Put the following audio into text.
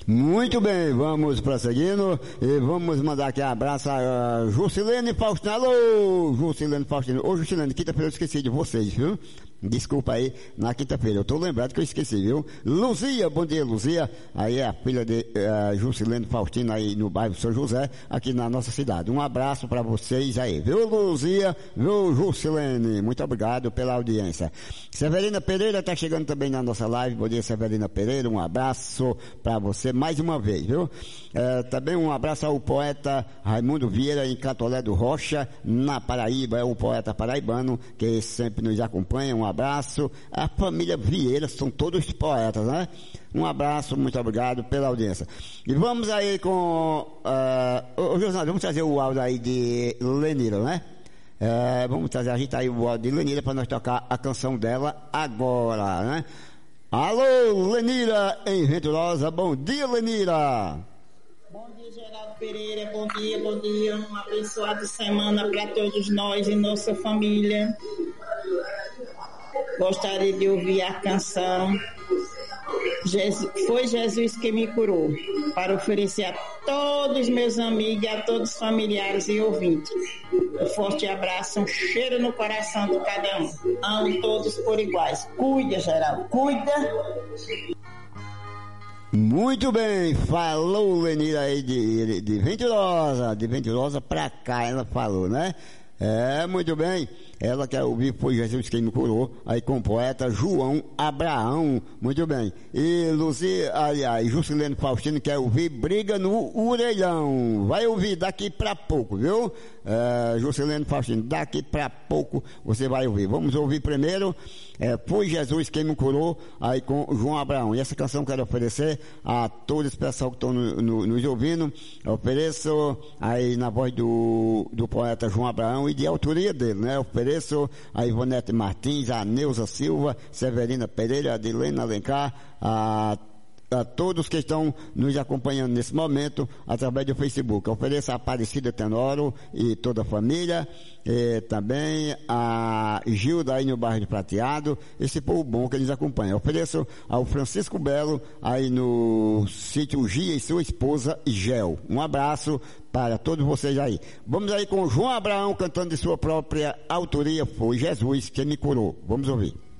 Muito bem, vamos prosseguindo e vamos mandar aqui um abraço a Juscelene Faustino. Alô, Juscelene Faustino. Ô, Juscelene, quinta-feira eu esqueci de vocês, viu? Desculpa aí, na quinta-feira. Eu tô lembrado que eu esqueci, viu? Luzia, bom dia, Luzia. Aí é a filha de Juscelene Faustino aí no bairro São José, aqui na nossa cidade. Um abraço para vocês aí, viu, Luzia? Viu, Juscelene? Muito obrigado pela audiência. Severina Pereira tá chegando também na nossa live. Bom dia, Severina Pereira. Um abraço para você mais uma vez, viu? Também um abraço ao poeta Raimundo Vieira em Catolé do Rocha, na Paraíba. É um poeta paraibano que sempre nos acompanha. Um abraço. A família Vieira são todos poetas, né? Um abraço, muito obrigado pela audiência. E vamos aí com... José, vamos trazer o áudio aí de Lenira, né? Vamos trazer, a gente aí o áudio de Lenira para nós tocar a canção dela agora, né? Alô, Lenira em Venturosa. Bom dia, Lenira. Bom dia, Geraldo Pereira. Bom dia. Uma abençoada semana para todos nós e nossa família. Gostaria de ouvir a canção Foi Jesus que me curou, para oferecer a todos meus amigos e a todos os familiares e ouvintes. Um forte abraço, um cheiro no coração de cada um. Amo todos por iguais. Cuida, Geraldo, cuida. Muito bem, falou Lenira aí de Venturosa pra cá, ela falou, né? Muito bem. Ela quer ouvir Foi Jesus quem me curou, aí com o poeta João Abraão. Muito bem. E Luzia, aliás, Juscelene Faustino quer ouvir Briga no Orelhão. Vai ouvir daqui pra pouco, viu? Juscelene Faustino, daqui pra pouco você vai ouvir. Vamos ouvir primeiro Foi Jesus quem me curou, aí com João Abraão. E essa canção eu quero oferecer a todo esse pessoal que estão nos ouvindo. Eu ofereço aí na voz do poeta João Abraão e de autoria dele, né? Eu ofereço a Ivonete Martins, a Neuza Silva, Severina Pereira, a Adilena Alencar, a todos que estão nos acompanhando nesse momento através do Facebook. Eu ofereço a Aparecida Tenoro e toda a família, e também a Gilda aí no bairro de Prateado, esse povo bom que eles acompanham. Eu ofereço ao Francisco Belo aí no sítio Gia e sua esposa Gel. Um abraço para todos vocês aí. Vamos aí com João Abraão cantando de sua própria autoria, Foi Jesus que me curou. Vamos ouvir.